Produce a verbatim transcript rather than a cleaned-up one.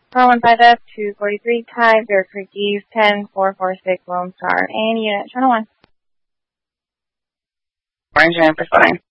four one five F two forty-three type, Bear Creek East, ten four four six Lone Star, and unit channel one. Orange and responding.